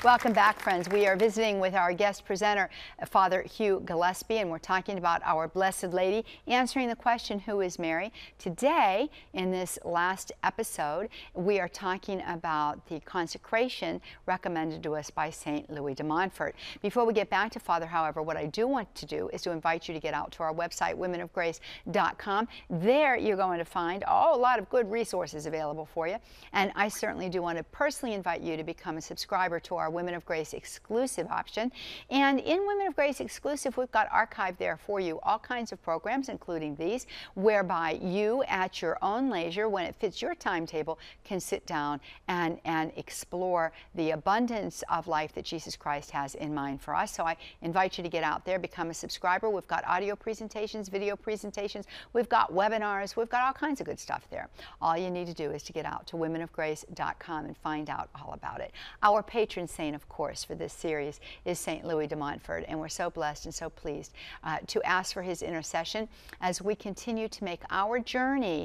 Welcome back, friends. We are visiting with our guest presenter, Father Hugh Gillespie, and we're talking about our Blessed Lady, answering the question, who is Mary? Today, in this last episode, we are talking about the consecration recommended to us by St. Louis de Montfort. Before we get back to Father, however, what I do want to do is to invite you to get out to our website, womenofgrace.com. There you're going to find a lot of good resources available for you, and I certainly do want to personally invite you to become a subscriber to our Women of Grace exclusive option. And in Women of Grace exclusive, we've got archived there for you all kinds of programs, including these, whereby you at your own leisure, when it fits your timetable, can sit down and explore the abundance of life that Jesus Christ has in mind for us. So I invite you to get out there, become a subscriber. We've got audio presentations, video presentations, we've got webinars, we've got all kinds of good stuff there. All you need to do is to get out to womenofgrace.com and find out all about it. Our patron saint, of course, for this series is St. Louis de Montfort, and we're so blessed and so pleased to ask for his intercession as we continue to make our journey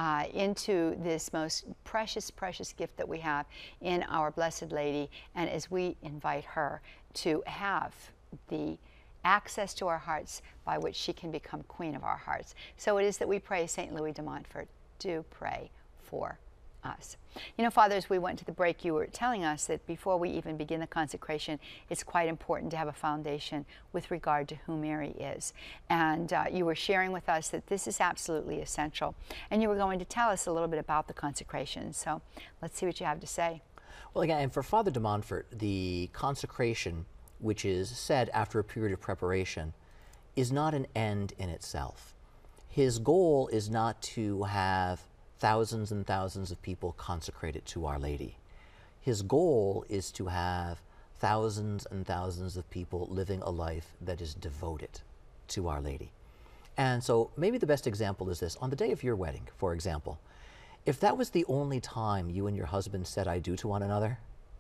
into this most precious, precious gift that we have in our Blessed Lady, and as we invite her to have the access to our hearts by which she can become Queen of our hearts. So it is that we pray, St. Louis de Montfort, do pray for us. You know, Father, as we went to the break, you were telling us that before we even begin the consecration, it's quite important to have a foundation with regard to who Mary is. And you were sharing with us that this is absolutely essential. And you were going to tell us a little bit about the consecration. So let's see what you have to say. Well, again, and for Father de Montfort, the consecration, which is said after a period of preparation, is not an end in itself. His goal is not to have thousands and thousands of people consecrated to Our Lady. His goal is to have thousands and thousands of people living a life that is devoted to Our Lady. And so maybe the best example is this. On the day of your wedding, for example, if that was the only time you and your husband said I do to one another,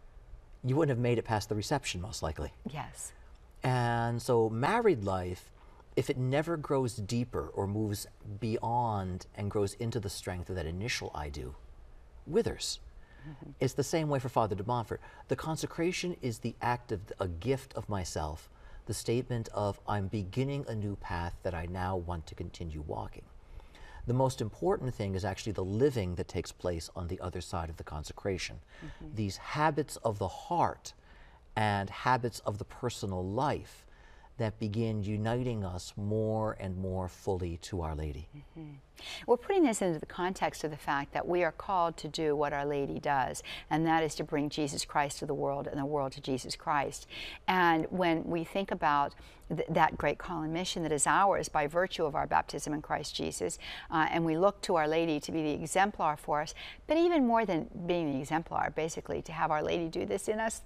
you wouldn't have made it past the reception, most likely. Yes. And so married life, if it never grows deeper or moves beyond and grows into the strength of that initial I do, withers. Mm-hmm. It's the same way for Father de Montfort. The consecration is the act of a gift of myself, the statement of I'm beginning a new path that I now want to continue walking. The most important thing is actually the living that takes place on the other side of the consecration. Mm-hmm. These habits of the heart and habits of the personal life that begin uniting us more and more fully to Our Lady. Mm-hmm. We're putting this into the context of the fact that we are called to do what Our Lady does, and that is to bring Jesus Christ to the world and the world to Jesus Christ. And when we think about that great call and mission that is ours by virtue of our baptism in Christ Jesus, and we look to Our Lady to be the exemplar for us, but even more than being the exemplar, basically to have Our Lady do this in us,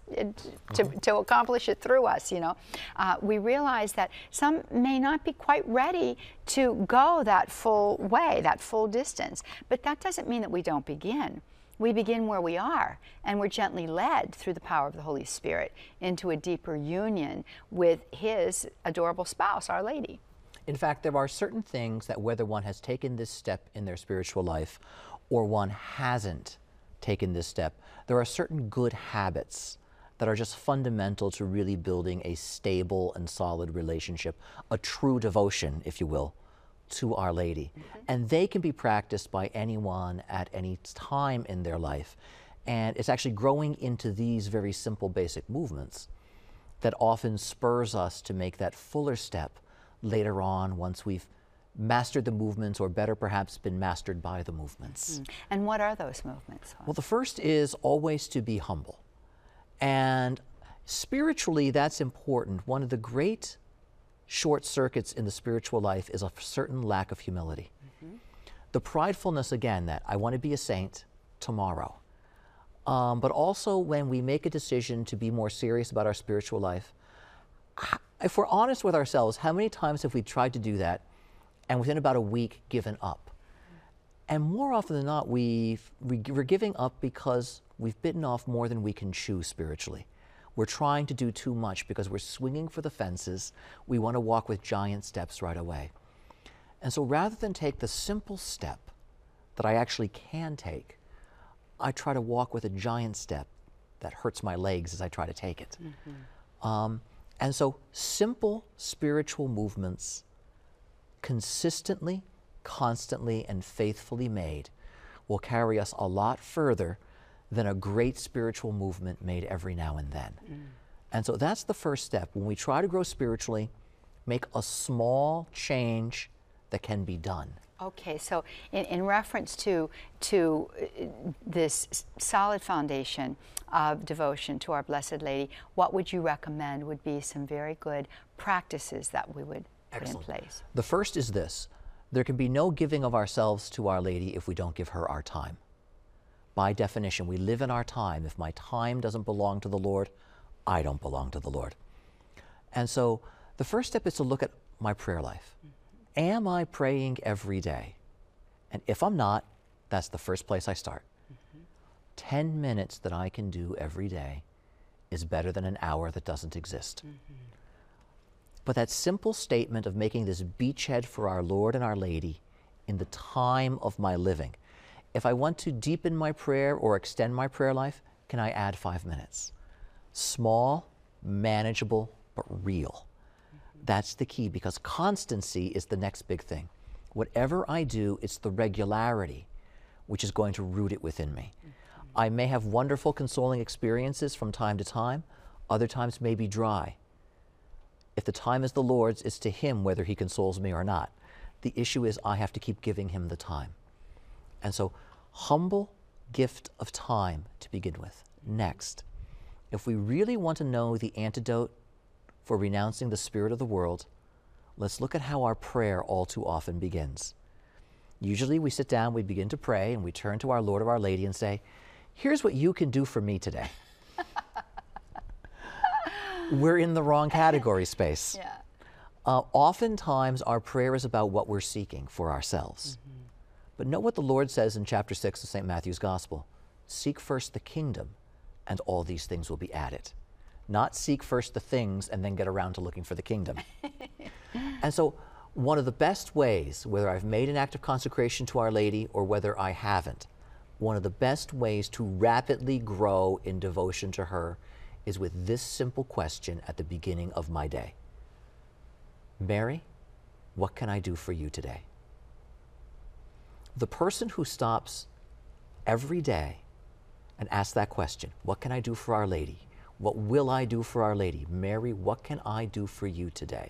to accomplish it through us, you know, we realize that some may not be quite ready to go that full way, that full distance. But that doesn't mean that we don't begin. We begin where we are, and we're gently led through the power of the Holy Spirit into a deeper union with His adorable spouse, Our Lady. In fact, there are certain things that whether one has taken this step in their spiritual life or one hasn't taken this step, there are certain good habits that are just fundamental to really building a stable and solid relationship, a true devotion, if you will, to Our Lady. Mm-hmm. And they can be practiced by anyone at any time in their life. And it's actually growing into these very simple basic movements that often spurs us to make that fuller step later on once we've mastered the movements, or better perhaps been mastered by the movements. Mm-hmm. And what are those movements? Well, the first is always to be humble. And spiritually, that's important. One of the great short circuits in the spiritual life is a certain lack of humility. Mm-hmm. The pridefulness, again, that I want to be a saint tomorrow. But also when we make a decision to be more serious about our spiritual life, if we're honest with ourselves, how many times have we tried to do that and within about a week given up? And more often than not, we're giving up because we've bitten off more than we can chew spiritually. We're trying to do too much because we're swinging for the fences. We want to walk with giant steps right away. And so rather than take the simple step that I actually can take, I try to walk with a giant step that hurts my legs as I try to take it. And so simple spiritual movements, consistently, constantly, and faithfully made, will carry us a lot further than a great spiritual movement made every now and then. And so that's the first step. When we try to grow spiritually, make a small change that can be done. Okay, so in reference to this solid foundation of devotion to our Blessed Lady, what would you recommend would be some very good practices that we would put in place? The first is this: there can be no giving of ourselves to Our Lady if we don't give her our time. By definition, we live in our time. If my time doesn't belong to the Lord, I don't belong to the Lord. And so the first step is to look at my prayer life. Am I praying every day? And if I'm not, that's the first place I start. 10 minutes that I can do every day is better than an hour that doesn't exist. But that simple statement of making this beachhead for our Lord and Our Lady in the time of my living. If I want to deepen my prayer or extend my prayer life, can I add 5 minutes? Small, manageable, but real. That's the key, because constancy is the next big thing. Whatever I do, it's the regularity which is going to root it within me. I may have wonderful, consoling experiences from time to time. Other times may be dry. If the time is the Lord's, it's to Him whether He consoles me or not. The issue is I have to keep giving Him the time. And so, humble gift of time to begin with. Next, if we really want to know the antidote for renouncing the spirit of the world, let's look at how our prayer all too often begins. Usually we sit down, we begin to pray, and we turn to our Lord or Our Lady and say, here's what you can do for me today. We're in the wrong category space. Yeah. Oftentimes our prayer is about what we're seeking for ourselves. But know what the Lord says in chapter 6 of St. Matthew's Gospel. Seek first the kingdom, and all these things will be added. Not seek first the things and then get around to looking for the kingdom. And so one of the best ways, whether I've made an act of consecration to Our Lady or whether I haven't, one of the best ways to rapidly grow in devotion to her is with this simple question at the beginning of my day. Mary, what can I do for you today? The person who stops every day and asks that question, what can I do for Our Lady? What will I do for Our Lady? Mary, what can I do for you today?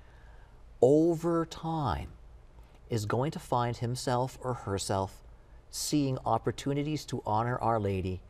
Over time is going to find himself or herself seeing opportunities to honor Our Lady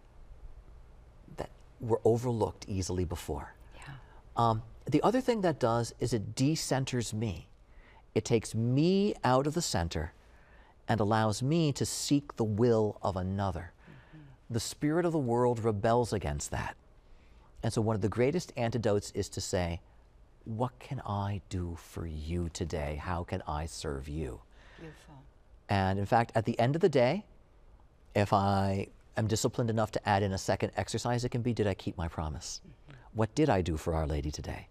that were overlooked easily before. Yeah. The other thing that does is it decenters me. It takes me out of the center and allows me to seek the will of another. The spirit of the world rebels against that. And so one of the greatest antidotes is to say, what can I do for you today? How can I serve you? Beautiful. And in fact, at the end of the day, if I am disciplined enough to add in a second exercise, it can be, did I keep my promise? What did I do for Our Lady today?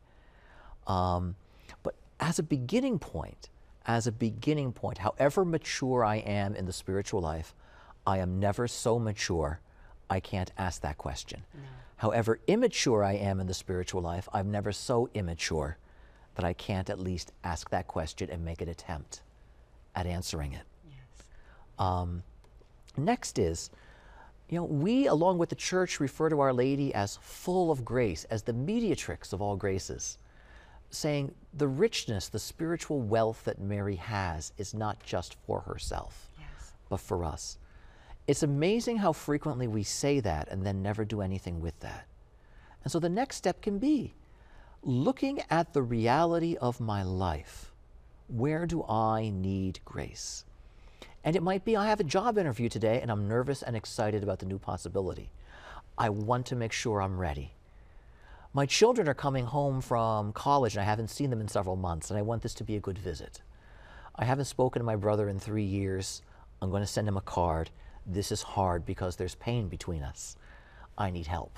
But as a beginning point, however mature I am in the spiritual life, I am never so mature I can't ask that question. No. However immature I am in the spiritual life, I'm never so immature that I can't at least ask that question and make an attempt at answering it. Yes. Next is, we, along with the Church, refer to Our Lady as full of grace, as the mediatrix of all graces, saying the richness, the spiritual wealth that Mary has is not just for herself, yes, but for us. It's amazing how frequently we say that and then never do anything with that. And so the next step can be looking at the reality of my life. Where do I need grace? And it might be I have a job interview today and I'm nervous and excited about the new possibility. I want to make sure I'm ready. My children are coming home from college and I haven't seen them in several months and I want this to be a good visit. I haven't spoken to my brother in 3 years. I'm going to send him a card. This is hard because there's pain between us. I need help.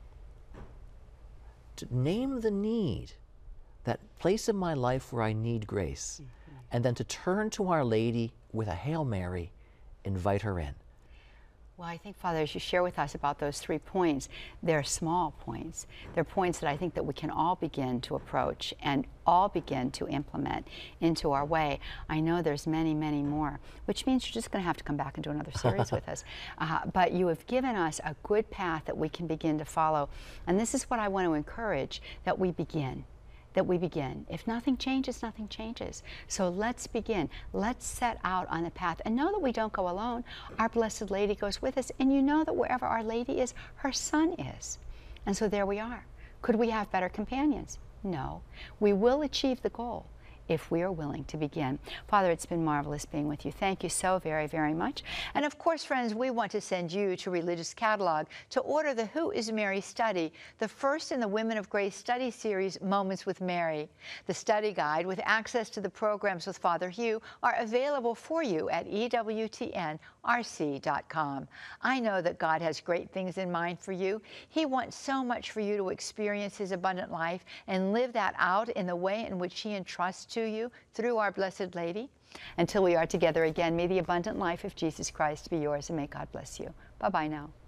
To name the need, that place in my life where I need grace, and then to turn to Our Lady with a Hail Mary, invite her in. Well, I think, Father, as you share with us about those 3 points, they're small points. They're points that I think that we can all begin to approach and all begin to implement into our way. I know there's many, many more, which means you're just going to have to come back and do another series with us. But you have given us a good path that we can begin to follow. And this is what I want to encourage, that we begin. If nothing changes, nothing changes. So let's begin. Let's set out on the path and know that we don't go alone. Our Blessed Lady goes with us, and you know that wherever Our Lady is, her Son is. And so there we are. Could we have better companions? No. We will achieve the goal if we are willing to begin. Father, it's been marvelous being with you. Thank you so very, very much. And of course, friends, we want to send you to Religious Catalog to order the Who is Mary study, the first in the Women of Grace study series, Moments with Mary. The study guide with access to the programs with Father Hugh are available for you at EWTNRC.com. I know that God has great things in mind for you. He wants so much for you to experience His abundant life and live that out in the way in which He entrusts to you through our Blessed Lady. Until we are together again, may the abundant life of Jesus Christ be yours, and may God bless you. Bye-bye now.